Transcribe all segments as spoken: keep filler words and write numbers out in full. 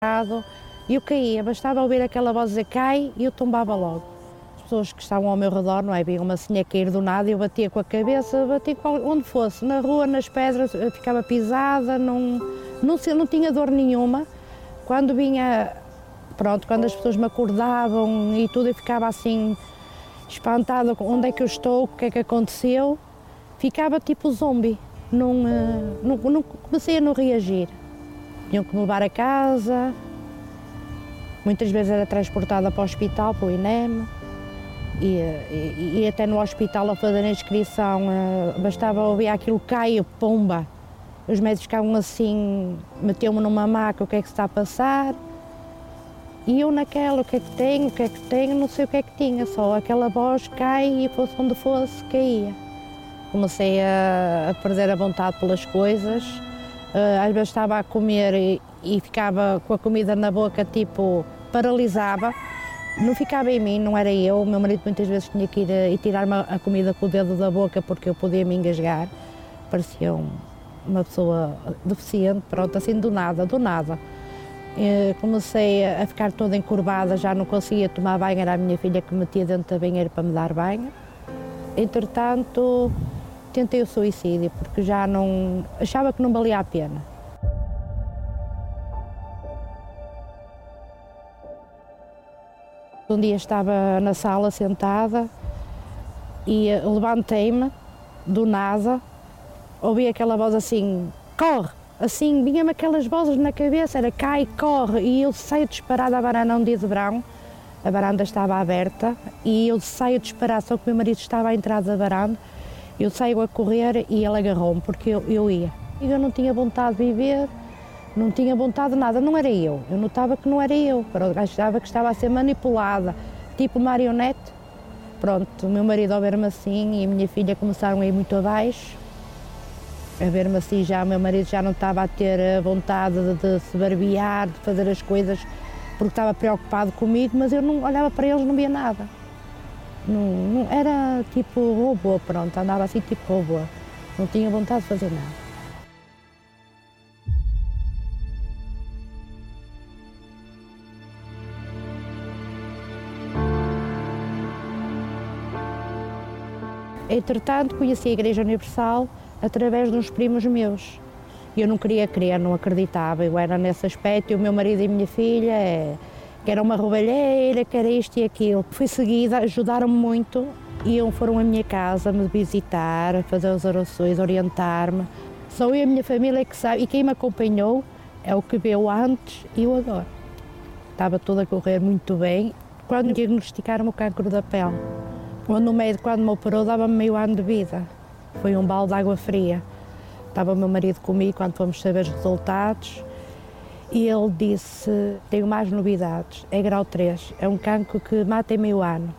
E eu caía, bastava ouvir aquela voz dizer cai e eu tombava logo. As pessoas que estavam ao meu redor, não é? Viam uma senhora cair do nada e eu batia com a cabeça, batia onde fosse, na rua, nas pedras, eu ficava pisada, não, não, não tinha dor nenhuma. Quando vinha, pronto, quando as pessoas me acordavam e tudo, eu ficava assim espantada, onde é que eu estou, o que é que aconteceu, ficava tipo zombie, não, não, não comecei a não reagir. Tinham que me levar a casa, muitas vezes era transportada para o hospital, para o I N E M, e, e, e até no hospital a fazer a inscrição, bastava ouvir aquilo cair, pomba. Os médicos ficavam assim, metiam-me numa maca, o que é que se está a passar? E eu naquela, o que é que tenho, o que é que tenho, não sei o que é que tinha, só aquela voz cai e fosse onde fosse, caía. Comecei a, a perder a vontade pelas coisas. Uh, às vezes estava a comer e, e ficava com a comida na boca, tipo, paralisava. Não ficava em mim, não era eu. O meu marido muitas vezes tinha que ir a, e tirar-me a comida com o dedo da boca porque eu podia me engasgar. Parecia um, uma pessoa deficiente, pronto, assim do nada, do nada. Uh, comecei a ficar toda encurvada, já não conseguia tomar banho, era a minha filha que me metia dentro da banheira para me dar banho. Entretanto, tentei o suicídio, porque já não, achava que não valia a pena. Um dia estava na sala sentada e levantei-me do nada, ouvi aquela voz assim, corre! Assim, vinha-me aquelas vozes na cabeça, era cai, corre, e eu saio disparada à varanda um dia de verão. A varanda estava aberta e eu saio disparada, só que o meu marido estava à entrada da varanda. Eu saio a correr e ele agarrou-me, porque eu, eu ia. Eu não tinha vontade de viver, não tinha vontade de nada, não era eu. Eu notava que não era eu, achava que estava a ser manipulada, tipo marionete. Pronto, o meu marido ao ver-me assim e a minha filha começaram a ir muito abaixo. A ver-me assim já, o meu marido já não estava a ter a vontade de, de se barbear, de fazer as coisas, porque estava preocupado comigo, mas eu não olhava para eles, não via nada. Não, não, era tipo robô, pronto, andava assim tipo robô, não tinha vontade de fazer nada. Entretanto, conheci a Igreja Universal através de uns primos meus. Eu não queria crer, não acreditava, eu era nesse aspecto, e o meu marido e a minha filha, é, que era uma roubalheira, que era isto e aquilo. Fui seguida, ajudaram-me muito, iam, foram à minha casa me visitar, fazer as orações, orientar-me. Só eu e a minha família que sabe, e quem me acompanhou é o que viu antes e o agora. Estava tudo a correr muito bem. Quando diagnosticaram o cancro da pele, quando o médico, quando me operou, dava-me meio ano de vida. Foi um balde de água fria. Estava o meu marido comigo quando fomos saber os resultados. E ele disse, tenho mais novidades, é grau três, é um cancro que mata em meio ano.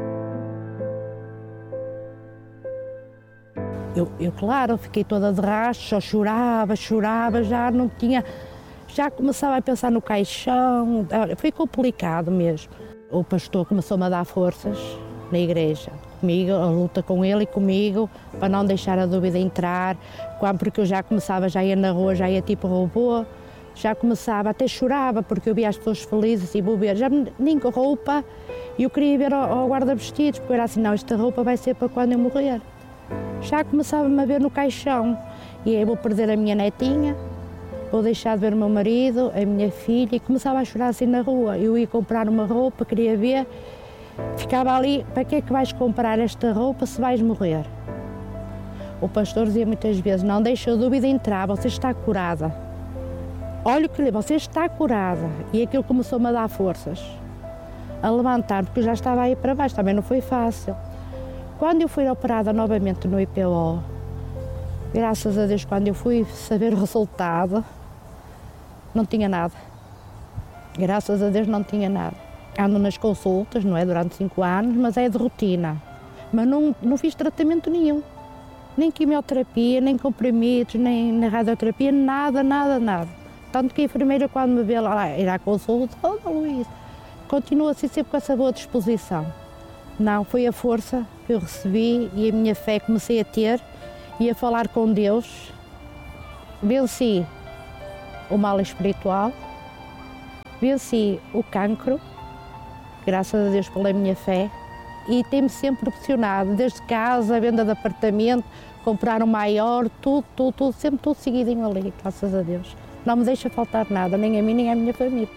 Eu, eu, claro, fiquei toda de rastro, só chorava, chorava, já não tinha, já começava a pensar no caixão, foi complicado mesmo. O pastor começou-me a dar forças na igreja, comigo, a luta com ele e comigo, para não deixar a dúvida entrar, porque eu já começava, já ia na rua, já ia tipo robô. Já começava, até chorava, porque eu via as pessoas felizes e vou ver, já nem com roupa, e eu queria ver ao, ao guarda-vestidos, porque eu era assim, não, esta roupa vai ser para quando eu morrer. Já começava-me a ver no caixão, e aí vou perder a minha netinha, vou deixar de ver o meu marido, a minha filha, e começava a chorar assim na rua. Eu ia comprar uma roupa, queria ver, ficava ali, para que é que vais comprar esta roupa se vais morrer? O pastor dizia muitas vezes, não deixa a dúvida entrar, você está curada. Olha o que lhe, você está curada. E aquilo começou-me a dar forças, a levantar, porque eu já estava aí para baixo, também não foi fácil. Quando eu fui operada novamente no I P O, graças a Deus, quando eu fui saber o resultado, não tinha nada. Graças a Deus não tinha nada. Ando nas consultas, não é, durante cinco anos, mas é de rotina. Mas não, não fiz tratamento nenhum. Nem quimioterapia, nem comprimidos, nem na radioterapia, nada, nada, nada. Tanto que a enfermeira, quando me vê lá ir à consulta, oh, Luís, continua assim sempre com essa boa disposição. Não, foi a força que eu recebi e a minha fé comecei a ter e a falar com Deus. Venci o mal espiritual, Venci o cancro, graças a Deus pela minha fé, e tem-me sempre pressionado, desde casa, venda de apartamento, comprar um maior, tudo, tudo, tudo, sempre tudo seguidinho ali, graças a Deus. Não me deixa faltar nada, nem a mim, nem à minha família.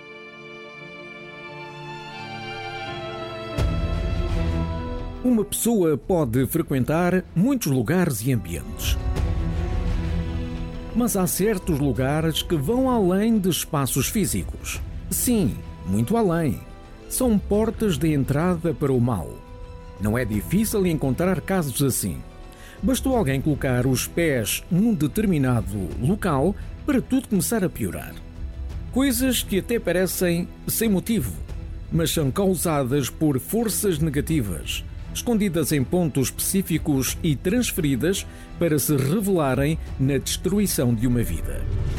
Uma pessoa pode frequentar muitos lugares e ambientes. Mas há certos lugares que vão além de espaços físicos. Sim, muito além. São portas de entrada para o mal. Não é difícil encontrar casos assim. Bastou alguém colocar os pés num determinado local para tudo começar a piorar. Coisas que até parecem sem motivo, mas são causadas por forças negativas, escondidas em pontos específicos e transferidas para se revelarem na destruição de uma vida.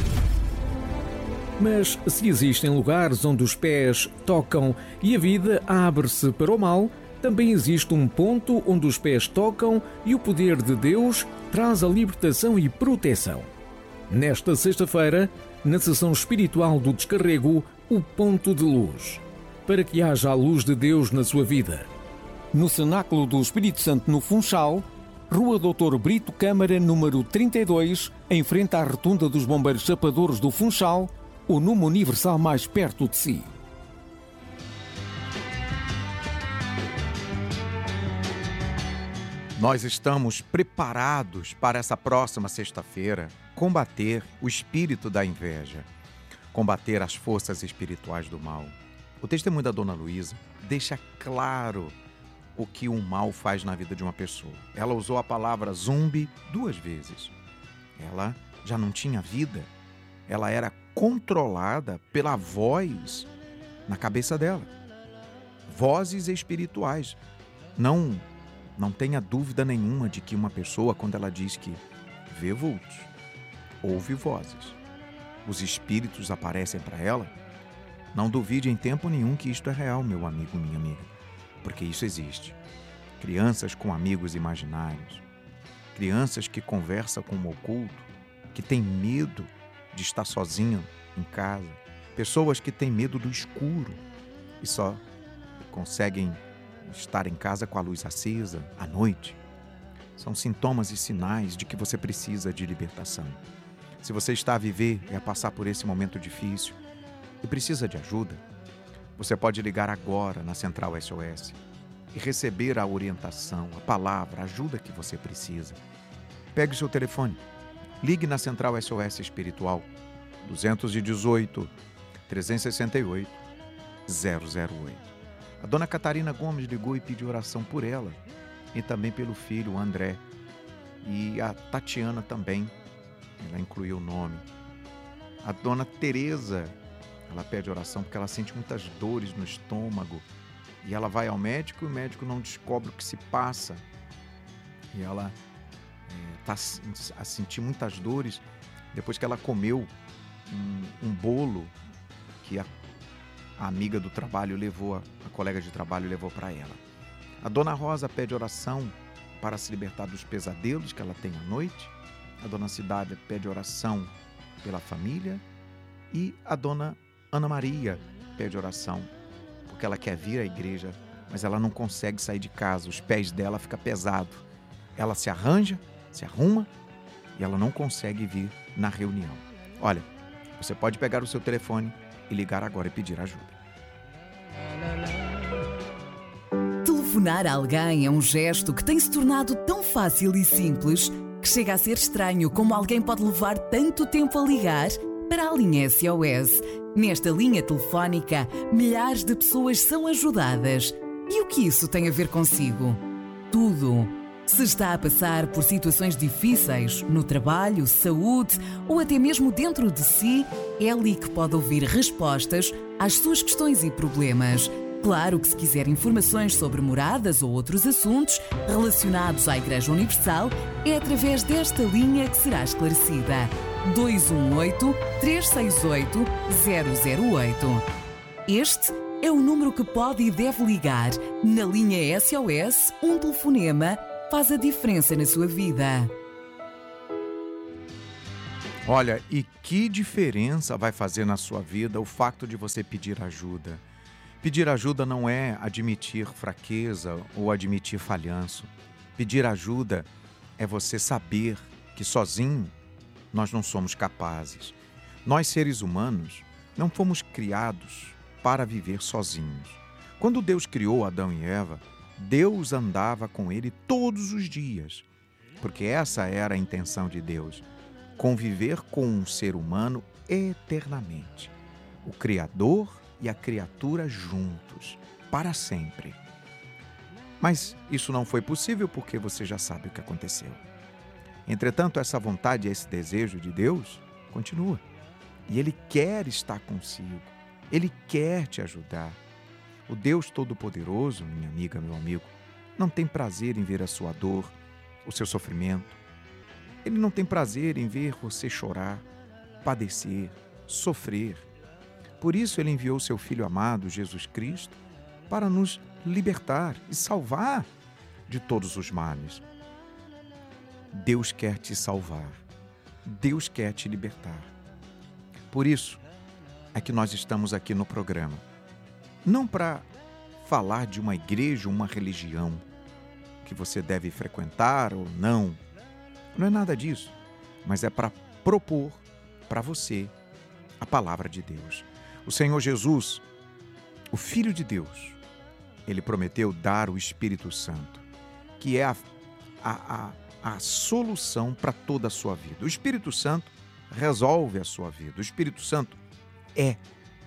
Mas se existem lugares onde os pés tocam e a vida abre-se para o mal, também existe um ponto onde os pés tocam e o poder de Deus traz a libertação e proteção. Nesta sexta-feira, na sessão espiritual do Descarrego, o ponto de luz, para que haja a luz de Deus na sua vida. No Cenáculo do Espírito Santo, no Funchal, Rua doutor Brito Câmara, número trinta e dois, em frente à Rotunda dos Bombeiros Chapadores do Funchal, o número universal mais perto de si. Nós estamos preparados para essa próxima sexta-feira combater o espírito da inveja, combater as forças espirituais do mal. O testemunho da Dona Luísa deixa claro o que o mal faz na vida de uma pessoa. Ela usou a palavra zumbi duas vezes. Ela já não tinha vida. Ela era controlada pela voz na cabeça dela. Vozes espirituais. Não, não tenha dúvida nenhuma de que uma pessoa, quando ela diz que vê vultos, ouve vozes, os espíritos aparecem para ela, não duvide em tempo nenhum que isto é real, meu amigo, minha amiga, porque isso existe. Crianças com amigos imaginários, crianças que conversam com o oculto, que têm medo de estar sozinho em casa, pessoas que têm medo do escuro e só conseguem estar em casa com a luz acesa à noite. São sintomas e sinais de que você precisa de libertação. Se você está a viver e a passar por esse momento difícil e precisa de ajuda, você pode ligar agora na Central S O S e receber a orientação, a palavra, a ajuda que você precisa. Pegue o seu telefone, ligue na Central S O S Espiritual duzentos e dezoito, trezentos e sessenta e oito, zero zero oito. A dona Catarina Gomes ligou e pediu oração por ela e também pelo filho, o André. E a Tatiana também, ela incluiu o nome. A dona Tereza, ela pede oração porque ela sente muitas dores no estômago. E ela vai ao médico e o médico não descobre o que se passa. E ela está é, a sentir muitas dores depois que ela comeu um, um bolo que a, a amiga do trabalho levou, a, a colega de trabalho levou para ela. A dona Rosa pede oração para se libertar dos pesadelos que ela tem à noite. A dona Cidade pede oração pela família. E a dona Ana Maria pede oração porque ela quer vir à igreja, mas ela não consegue sair de casa, os pés dela ficam pesados. Ela se arranja, se arruma e ela não consegue vir na reunião. Olha, você pode pegar o seu telefone e ligar agora e pedir ajuda. Telefonar a alguém é um gesto que tem se tornado tão fácil e simples que chega a ser estranho como alguém pode levar tanto tempo a ligar para a linha S O S. Nesta linha telefónica, milhares de pessoas são ajudadas. E o que isso tem a ver consigo? Tudo. Se está a passar por situações difíceis, no trabalho, saúde ou até mesmo dentro de si, é ali que pode ouvir respostas às suas questões e problemas. Claro que se quiser informações sobre moradas ou outros assuntos relacionados à Igreja Universal, é através desta linha que será esclarecida. dois um oito, três seis oito, zero zero oito. Este é o número que pode e deve ligar. Na linha S O S, um telefonema faz a diferença na sua vida. Olha, e que diferença vai fazer na sua vida o fato de você pedir ajuda? Pedir ajuda não é admitir fraqueza ou admitir falhanço. Pedir ajuda é você saber que sozinho nós não somos capazes. Nós, seres humanos, não fomos criados para viver sozinhos. Quando Deus criou Adão e Eva, Deus andava com ele todos os dias, porque essa era a intenção de Deus, conviver com um ser humano eternamente, o Criador e a criatura juntos, para sempre. Mas isso não foi possível porque você já sabe o que aconteceu. Entretanto, essa vontade, esse desejo de Deus continua. E Ele quer estar consigo. Ele quer te ajudar. O Deus Todo-Poderoso, minha amiga, meu amigo, não tem prazer em ver a sua dor, o seu sofrimento. Ele não tem prazer em ver você chorar, padecer, sofrer. Por isso Ele enviou seu Filho amado, Jesus Cristo, para nos libertar e salvar de todos os males. Deus quer te salvar. Deus quer te libertar. Por isso é que nós estamos aqui no programa. Não para falar de uma igreja, uma religião que você deve frequentar ou não. Não é nada disso. Mas é para propor para você a palavra de Deus. O Senhor Jesus, o Filho de Deus, Ele prometeu dar o Espírito Santo, que é a, a, a, a solução para toda a sua vida. O Espírito Santo resolve a sua vida. O Espírito Santo é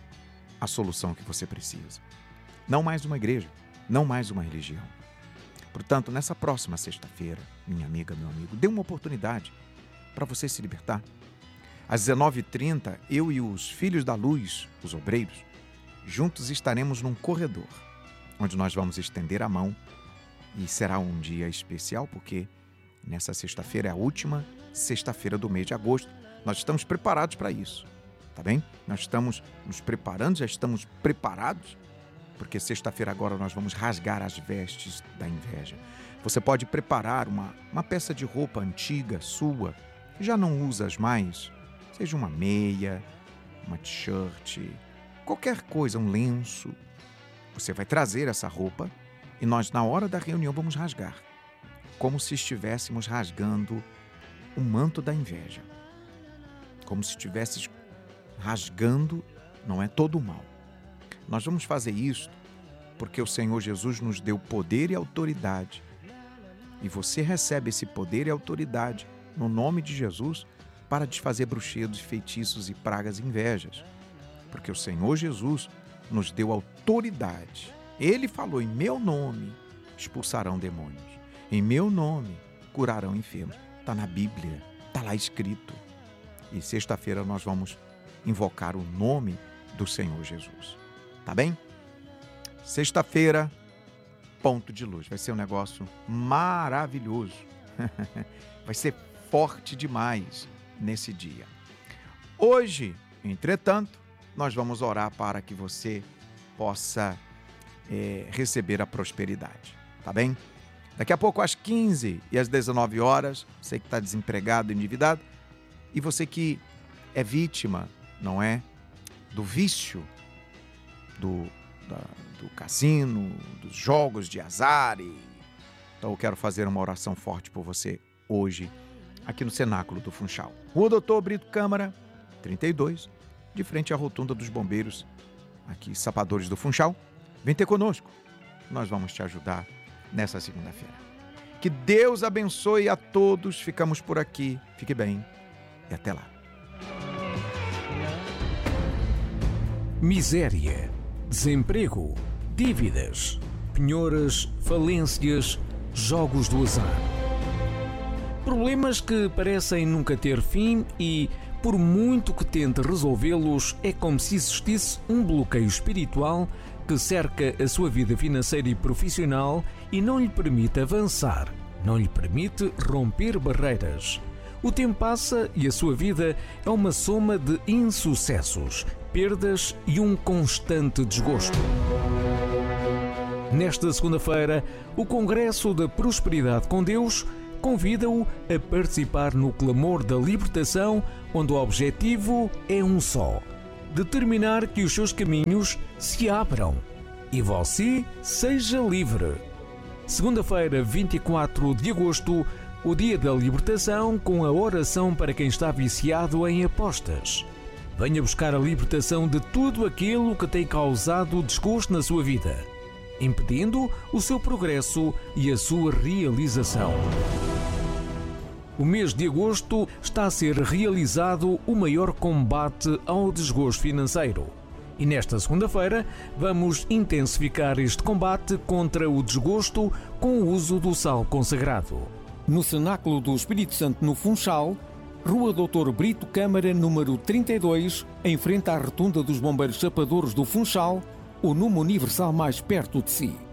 a solução que você precisa. Não mais uma igreja, não mais uma religião. Portanto, nessa próxima sexta-feira, minha amiga, meu amigo, dê uma oportunidade para você se libertar. Às dezenove e trinta, eu e os Filhos da Luz, os obreiros, juntos estaremos num corredor, onde nós vamos estender a mão e será um dia especial, porque nessa sexta-feira é a última sexta-feira do mês de agosto. Nós estamos preparados para isso, tá bem? Nós estamos nos preparando, já estamos preparados, porque sexta-feira agora nós vamos rasgar as vestes da inveja. Você pode preparar uma, uma peça de roupa antiga sua, que já não usas mais, seja uma meia, uma t-shirt, qualquer coisa, um lenço. Você vai trazer essa roupa e nós, na hora da reunião, vamos rasgar, como se estivéssemos rasgando o manto da inveja, como se estivesses rasgando, não é, todo o mal. Nós vamos fazer isso porque o Senhor Jesus nos deu poder e autoridade. E você recebe esse poder e autoridade no nome de Jesus para desfazer bruxedos, feitiços e pragas e invejas. Porque o Senhor Jesus nos deu autoridade. Ele falou: em meu nome expulsarão demônios. Em meu nome curarão enfermos. Está na Bíblia, está lá escrito. E sexta-feira nós vamos invocar o nome do Senhor Jesus. Tá bem? Sexta-feira, ponto de luz. Vai ser um negócio maravilhoso. Vai ser forte demais nesse dia. Hoje, entretanto, nós vamos orar para que você possa é, receber a prosperidade. Tá bem? Daqui a pouco, às quinze e às dezenove horas, você que está desempregado, endividado, e você que é vítima, não é? Do vício, do, da, do cassino, dos jogos de azar. E... Então eu quero fazer uma oração forte por você hoje, aqui no Cenáculo do Funchal. Rua Doutor Brito Câmara, trinta e dois, de frente à Rotunda dos Bombeiros, aqui, Sapadores do Funchal. Vem ter conosco, nós vamos te ajudar nessa segunda-feira. Que Deus abençoe a todos, ficamos por aqui, fique bem e até lá. Miséria, desemprego, dívidas, penhoras, falências, jogos do azar. Problemas que parecem nunca ter fim e, por muito que tente resolvê-los, é como se existisse um bloqueio espiritual que cerca a sua vida financeira e profissional e não lhe permite avançar, não lhe permite romper barreiras. O tempo passa e a sua vida é uma soma de insucessos, perdas e um constante desgosto. Nesta segunda-feira, o Congresso da Prosperidade com Deus convida-o a participar no clamor da libertação, onde o objetivo é um só: determinar que os seus caminhos se abram e você seja livre. Segunda-feira, vinte e quatro de agosto, o dia da libertação, com a oração para quem está viciado em apostas. Venha buscar a libertação de tudo aquilo que tem causado desgosto na sua vida, impedindo o seu progresso e a sua realização. O mês de agosto está a ser realizado o maior combate ao desgosto financeiro. E nesta segunda-feira vamos intensificar este combate contra o desgosto com o uso do sal consagrado. No Cenáculo do Espírito Santo, no Funchal, Rua doutor Brito Câmara, número trinta e dois, em frente à Rotunda dos Bombeiros Chapadores do Funchal, o número universal mais perto de si.